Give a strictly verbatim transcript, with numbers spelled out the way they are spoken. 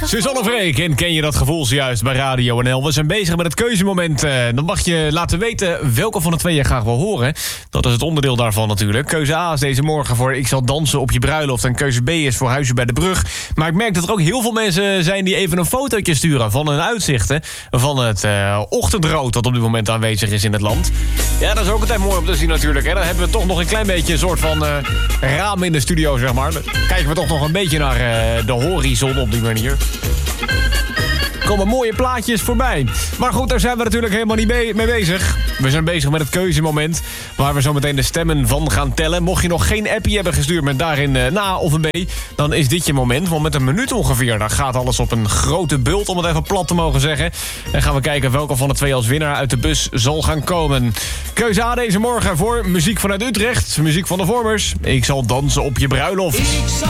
Suzanne Freek, en ken je dat gevoel zojuist bij Radio N L? We zijn bezig met het keuzemoment. Uh, dan mag je laten weten welke van de twee je graag wil horen. Dat is het onderdeel daarvan natuurlijk. Keuze A is deze morgen voor Ik zal dansen op je bruiloft. En keuze B is voor Huisje bij de Brug. Maar ik merk dat er ook heel veel mensen zijn die even een fotootje sturen van hun uitzichten. Van het uh, ochtendrood dat op dit moment aanwezig is in het land. Ja, dat is ook altijd mooi om te zien natuurlijk. Hè. Dan hebben we toch nog een klein beetje een soort van uh, raam in de studio, zeg maar. Dan kijken we toch nog een beetje naar uh, de horizon op die manier. Er komen mooie plaatjes voorbij. Maar goed, daar zijn we natuurlijk helemaal niet mee, mee bezig. We zijn bezig met het keuzemoment, waar we zo meteen de stemmen van gaan tellen. Mocht je nog geen appie hebben gestuurd met daarin uh, na of een B, dan is dit je moment. Want met een minuut ongeveer, dan gaat alles op een grote bult, om het even plat te mogen zeggen. En gaan we kijken welke van de twee als winnaar uit de bus zal gaan komen. Keuze A deze morgen voor muziek vanuit Utrecht. Muziek van de Vormers. Ik zal dansen op je bruiloft.